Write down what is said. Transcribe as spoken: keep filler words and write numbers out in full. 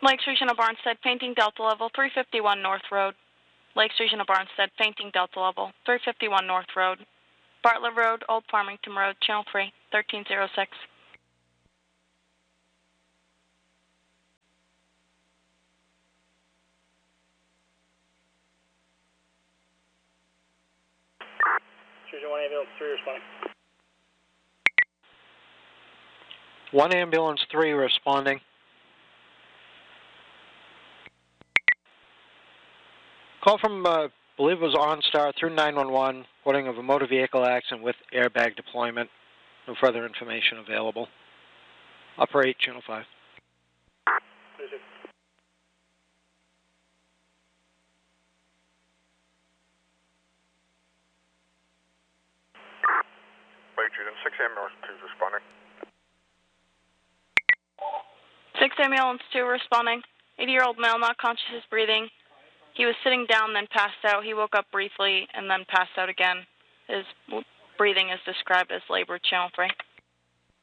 Lake Station of Barnstead, painting Delta level, three fifty-one North Road. Lake Station of Barnstead, painting Delta level, three fifty-one North Road. Bartlett Road, Old Farmington Road, Channel three, thirteen oh six. Station one ambulance three responding. one ambulance three responding. Call from, uh, I believe it was OnStar through nine one one, reporting of a motor vehicle accident with airbag deployment. No further information available. Operate Channel five. Lake Station six ambulance two responding. six ambulance two responding. eighty-year-old male, not conscious, is breathing. He was sitting down, then passed out. He woke up briefly and then passed out again. His breathing is described as labored. Channel three.